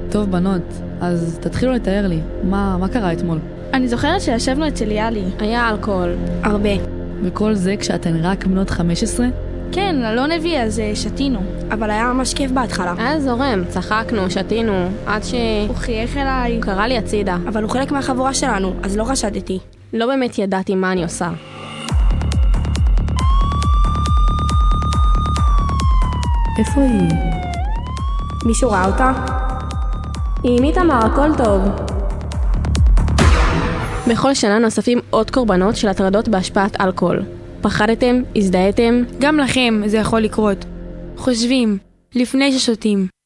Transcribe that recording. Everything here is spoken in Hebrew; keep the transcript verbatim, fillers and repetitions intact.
טוב בנות, אז תתחילו לתאר לי, מה, מה קרה אתמול? אני זוכרת שישבנו אצל יאלי. היה אלכוהול. הרבה. וכל זה כשאתן רק בנות חמש עשרה? כן, אלון הביא, אז שתינו. אבל היה ממש כיף בהתחלה. היה זורם, צחקנו, שתינו, עד ש... הוא חייך אליי. הוא קרא לי הצידה. אבל הוא חלק מהחבורה שלנו, אז לא חשדתי. לא באמת ידעתי מה אני עושה. איפה היא? מישהו ראה אותה? עם איתמר, הכל טוב. בכל שנה נוספים עוד קורבנות של הטרדות בהשפעת אלכוהול. פחדתם? הזדהיתם? גם לכם זה יכול לקרות. חושבים, לפני ששותים.